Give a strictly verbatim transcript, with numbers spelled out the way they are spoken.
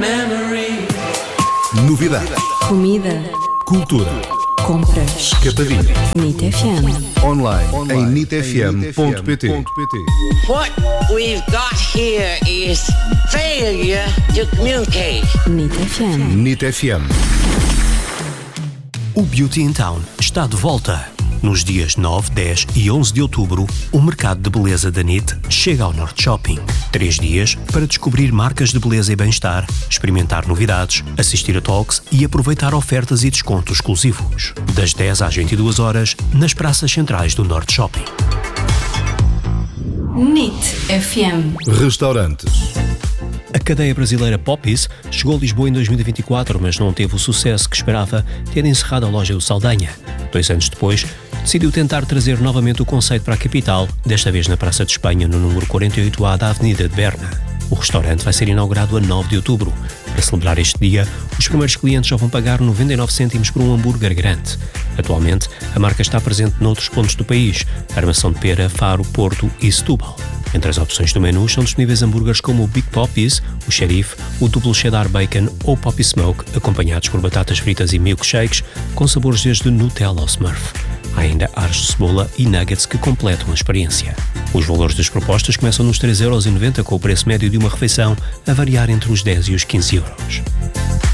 memory. Novidades. Comida. Cultura. Compras. Escapadinha. Nit F M. Online, Online. em nit f m ponto p t. What we've got here is failure to communicate. Nit F M. Nit F M. O Beauty in Town está de volta. Nos dias nove, dez e onze de outubro, o mercado de beleza da Nit chega ao Norte Shopping. Três dias para descobrir marcas de beleza e bem-estar, experimentar novidades, assistir a talks e aproveitar ofertas e descontos exclusivos. Das dez às vinte e duas horas, nas praças centrais do Norte Shopping. Nit F M. Restaurantes. A cadeia brasileira Poppi's chegou a Lisboa em dois mil e vinte e quatro, mas não teve o sucesso que esperava, tendo encerrado a loja do Saldanha. Dois anos depois, decidiu tentar trazer novamente o conceito para a capital, desta vez na Praça de Espanha, no número quarenta e oito A da Avenida de Berna. O restaurante vai ser inaugurado a nove de outubro. Para celebrar este dia, os primeiros clientes já vão pagar noventa e nove cêntimos por um hambúrguer grande. Atualmente, a marca está presente noutros pontos do país, Armação de Pera, Faro, Porto e Setúbal. Entre as opções do menu estão disponíveis hambúrgueres como o Big Poppi's, o Xerife, o Duplo Cheddar Bacon ou Poppy Smoke, acompanhados por batatas fritas e milkshakes, com sabores desde Nutella ao Smurf. Há ainda aros de cebola e nuggets que completam a experiência. Os valores das propostas começam nos três euros e noventa, com o preço médio de uma refeição a variar entre os dez e os quinze euros.